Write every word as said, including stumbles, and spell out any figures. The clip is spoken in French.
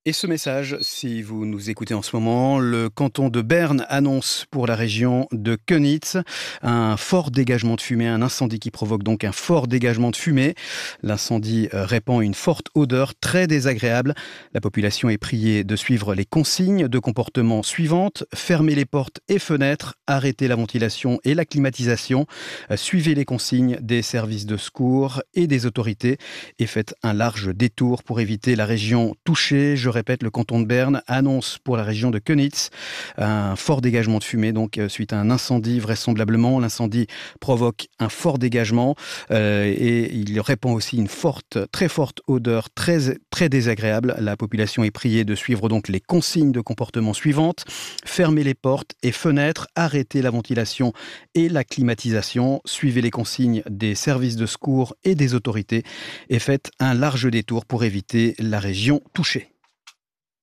Et ce message, si vous nous écoutez en ce moment, le canton de Berne annonce pour la région de Könitz un fort dégagement de fumée, un incendie qui provoque donc un fort dégagement de fumée. L'incendie euh, répand une forte odeur très désagréable. La population est priée de suivre les consignes de comportement suivantes: fermer les portes et fenêtres, arrêter la ventilation et la climatisation, euh, suivez les consignes des services de secours et des autorités et faites un large détour pour éviter la région touchée. Je répète, le canton de Berne annonce pour la région de Könitz un fort dégagement de fumée, donc euh, suite à un incendie vraisemblablement. L'incendie provoque un fort dégagement euh, et il répand aussi une forte, très forte odeur très, très désagréable. La population est priée de suivre donc les consignes de comportement suivantes: fermer les portes et fenêtres, arrêter la ventilation et la climatisation, suivez les consignes des services de secours et des autorités et faites un large détour pour éviter la région touchée.